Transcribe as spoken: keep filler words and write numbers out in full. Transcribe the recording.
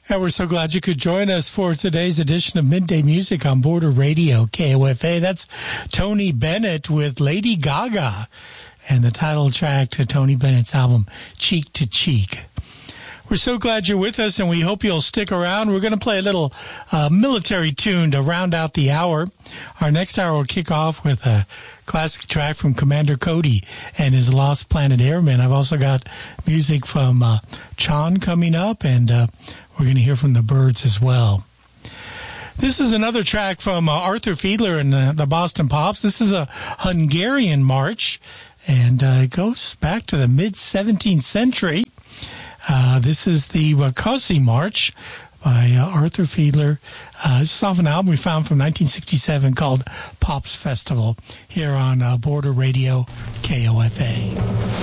And we're so glad you could join us for today's edition of Midday Music on Border Radio, K O F A. That's Tony Bennett with Lady Gaga and the title track to Tony Bennett's album, Cheek to Cheek. We're so glad you're with us, and we hope you'll stick around. We're going to play a little uh, military tune to round out the hour. Our next hour will kick off with a classic track from Commander Cody and his Lost Planet Airmen. I've also got music from uh, Chon coming up, and uh, we're going to hear from the Byrds as well. This is another track from uh, Arthur Fiedler and the, the Boston Pops. This is a Hungarian march, and uh, it goes back to the mid-seventeenth century. Uh, this is the Rákóczi March by uh, Arthur Fiedler. Uh, this is off an album we found from nineteen sixty-seven called Pops Festival here on uh, Border Radio, K O F A.